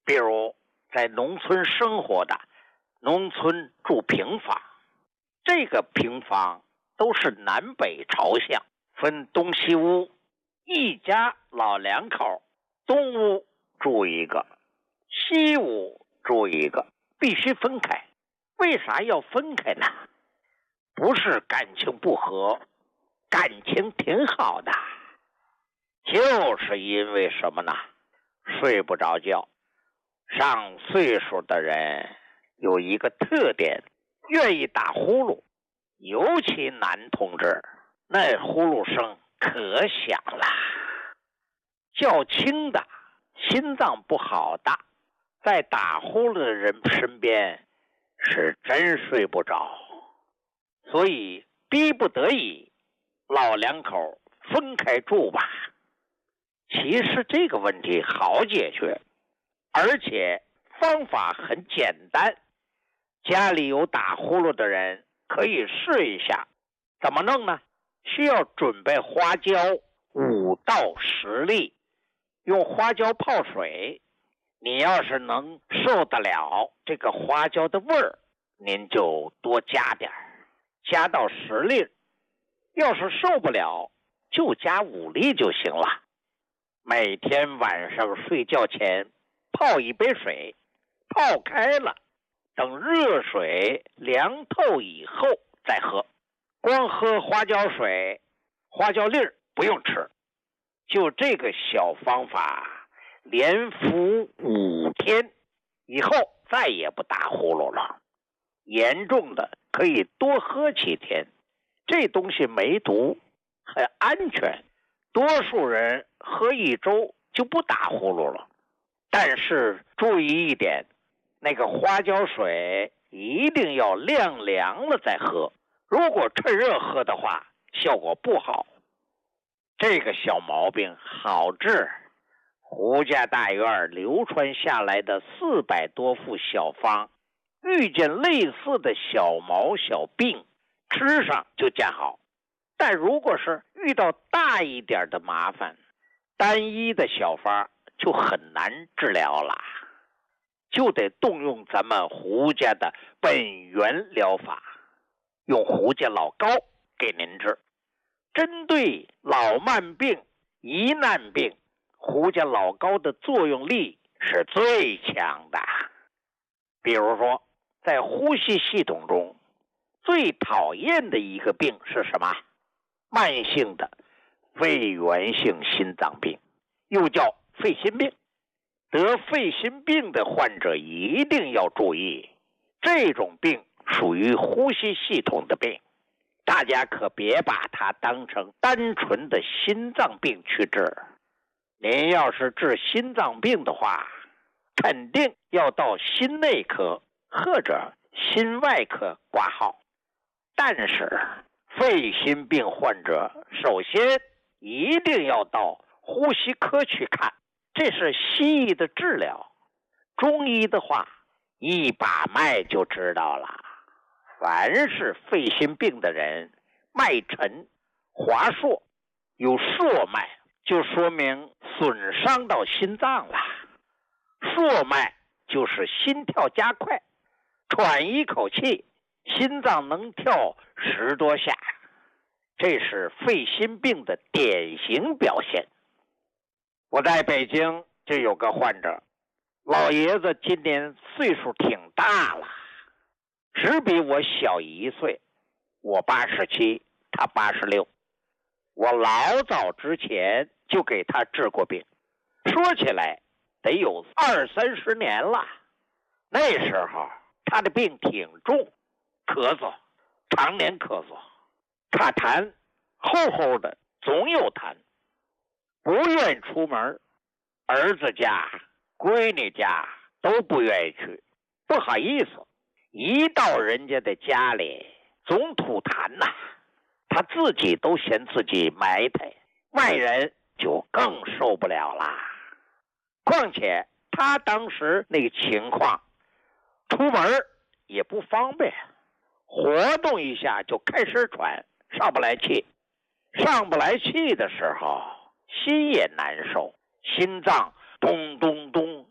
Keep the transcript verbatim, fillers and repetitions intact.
比如在农村生活的，农村住平房，这个平房都是南北朝向，分东西屋，一家老两口，东屋住一个，西屋住一个，必须分开。为啥要分开呢？不是感情不和，感情挺好的，就是因为什么呢？睡不着觉。上岁数的人有一个特点，愿意打呼噜，尤其男同志，那呼噜声可响了。较轻的，心脏不好的，在打呼噜的人身边是真睡不着。所以逼不得已，老两口分开住吧。其实这个问题好解决，而且方法很简单。家里有打呼噜的人可以试一下。怎么弄呢？需要准备花椒五到十粒，用花椒泡水。你要是能受得了这个花椒的味儿，您就多加点儿，加到十粒。要是受不了，就加五粒就行了。每天晚上睡觉前泡一杯水，泡开了，等热水凉透以后再喝。光喝花椒水，花椒粒儿不用吃。就这个小方法，连服五天以后再也不打呼噜了。严重的可以多喝几天，这东西没毒，很安全。多数人喝一周就不打呼噜了。但是注意一点，那个花椒水一定要晾凉了再喝，如果趁热喝的话，效果不好。这个小毛病好治，胡家大院流传下来的四百多副小方，遇见类似的小毛小病，吃上就见好。但如果是遇到大一点的麻烦，单一的小方就很难治疗了，就得动用咱们胡家的本源疗法，用胡家老膏给您治。针对老慢病、疑难病，胡家老膏的作用力是最强的。比如说，在呼吸系统中，最讨厌的一个病是什么？慢性的肺源性心脏病，又叫肺心病。得肺心病的患者一定要注意，这种病属于呼吸系统的病，大家可别把它当成单纯的心脏病去治。您要是治心脏病的话，肯定要到心内科或者心外科挂号。但是肺心病患者首先一定要到呼吸科去看，这是西医的治疗。中医的话，一把脉就知道了。凡是肺心病的人，脉沉、滑硕、有硕脉，就说明损伤到心脏了。硕脉就是心跳加快，喘一口气，心脏能跳十多下，这是肺心病的典型表现。我在北京就有个患者，老爷子今年岁数挺大了，只比我小一岁，我八十七，他八十六。我老早之前就给他治过病，说起来得有二三十年了。那时候他的病挺重，咳嗽，常年咳嗽，卡痰，厚厚的，总有痰，不愿出门，儿子家、闺女家都不愿意去，不好意思，一到人家的家里总吐痰呐、啊，他自己都嫌自己埋汰，外人就更受不了啦。况且他当时那个情况，出门也不方便，活动一下就开始喘，上不来气。上不来气的时候，心也难受，心脏咚咚咚